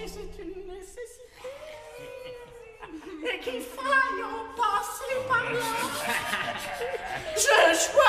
si c'est une nécessité. Et qu'il faille en passer par là. Je choisis